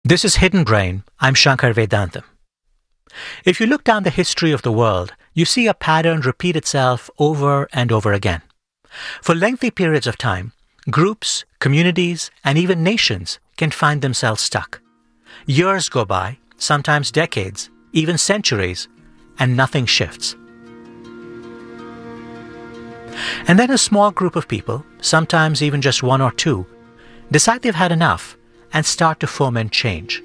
This is Hidden Brain. I'm Shankar Vedantam. If you look down the history of the world, you see a pattern repeat itself over and over again. For lengthy periods of time, groups, communities, and even nations can find themselves stuck. Years go by, sometimes decades, even centuries, and nothing shifts. And then a small group of people, sometimes even just one or two, decide they've had enough and start to foment change.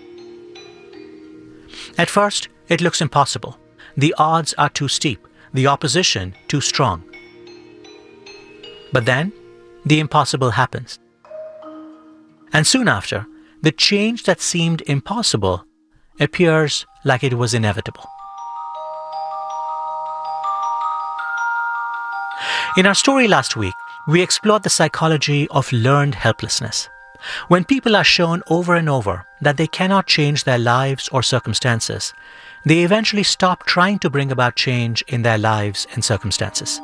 At first, it looks impossible. The odds are too steep, the opposition too strong. But then, the impossible happens. And soon after, the change that seemed impossible appears like it was inevitable. In our story last week, we explored the psychology of learned helplessness. When people are shown over and over that they cannot change their lives or circumstances, they eventually stop trying to bring about change in their lives and circumstances.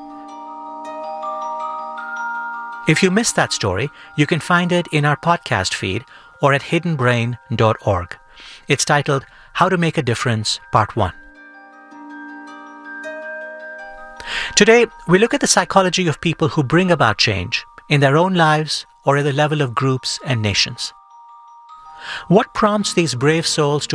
If you missed that story, you can find it in our podcast feed or at hiddenbrain.org. It's titled How to Make a Difference, Part 1. Today, we look at the psychology of people who bring about change in their own lives or at the level of groups and nations. What prompts these brave souls to